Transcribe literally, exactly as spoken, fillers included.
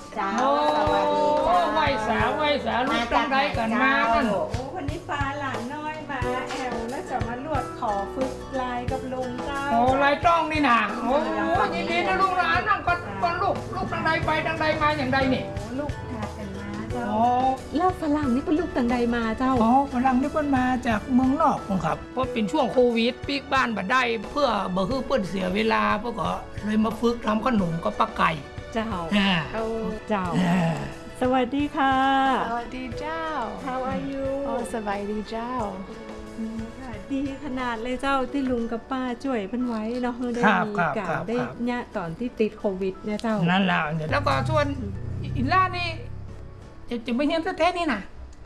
จ้าสวัสดีจ้าไหวสาวไหวสาวลูกตั้งใดกันมานั่นโอ้วันนี้ปลาหลานน้อยมาแอวแล้วจะมาลวดขอฝึกลายกับลุงเจ้าโอ้ลายต้องนี่นะโอ้ยินดีนะลูกหลานนั่งก่อนก่อนลูกลูกตั้งใดไปตั้งใดมาอย่างใดนี่ลูกหากันมาเจ้าแล้วฝรั่งนี่เป็นลูกต่างใดมาเจ้าอ๋อฝรั่งนี่เพิ่นมาจากเมืองนอกครับเพราะเป็นช่วงโควิดปีกบ้านบัดได้เพื่อบ่ฮื้อเปิ้นเสียเวลาเพื่อก็เลยมาฝึกทำขนมกับปลาไก่เจ้าเอาเจ้าสวัสดีค่ะสวัสดีเจ้า How are you อ๋อสบายดีเจ้าค่ะดีขนาดเลยเจ้าที่ลุงกับป้าช่วยเพิ่นไว้เนาะได้มีการได้เนี่ยตอนที่ติดโควิดเนี่ยเจ้านั่นแหละแล้วก็ส่วนอินล่านี่จะจะไม่เห็นแท้ๆนี่นะ